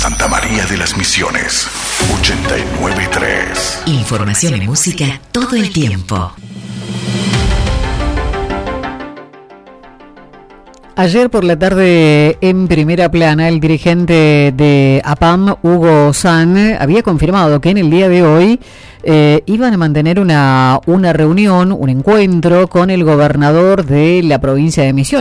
Santa María de las Misiones, 89.3. Información y música todo el tiempo. Ayer por la tarde, en primera plana, el dirigente de APAM, Hugo San, había confirmado que en el día de hoy iban a mantener una reunión, un encuentro con el gobernador de la provincia de Misiones.